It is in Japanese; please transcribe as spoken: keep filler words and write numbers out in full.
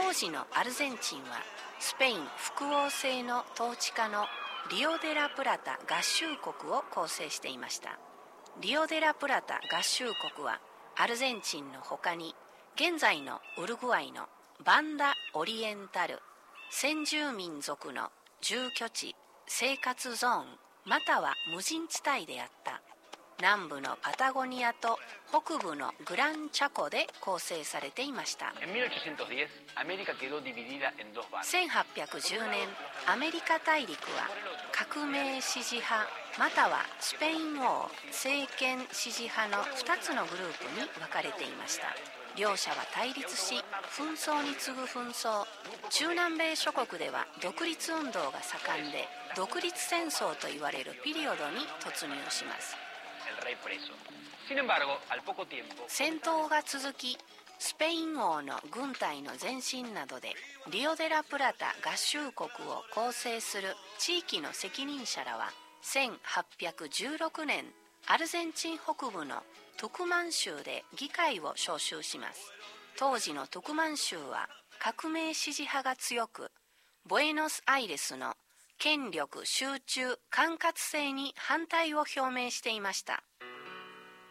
当時のアルゼンチンはスペイン副王制の統治下のリオデラプラタ合衆国を構成していました。リオデラプラタ合衆国はアルゼンチンの他に現在のウルグアイのバンダ・オリエンタル、先住民族の住居地、生活ゾーンまたは無人地帯であった南部のパタゴニアと北部のグランチャコで構成されていました。せんはっぴゃくじゅうねん、アメリカ大陸は革命支持派またはスペイン王政権支持派のふたつのグループに分かれていました。両者は対立し、紛争に次ぐ紛争、中南米諸国では独立運動が盛んで、独立戦争といわれるピリオドに突入します。戦闘が続き、スペイン王の軍隊の前進などでリオデラプラタ合衆国を構成する地域の責任者らはせんはっぴゃくじゅうろくねん、アルゼンチン北部のトゥクマン州で議会を招集します。当時のトゥクマン州は革命支持派が強く、ボエノスアイレスの権力集中管轄制に反対を表明していました。